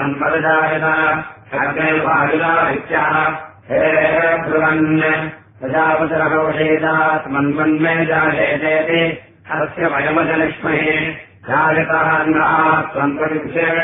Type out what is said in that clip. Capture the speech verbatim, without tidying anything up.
मन्मदजायत अग्ने वायुरादित्याः हे ब्रुवन् प्रजापतिरघोषेतात् मन्मन्मे जायेतेति अस्य वयमजनिष्महे जायतः अन्नात् त्वम्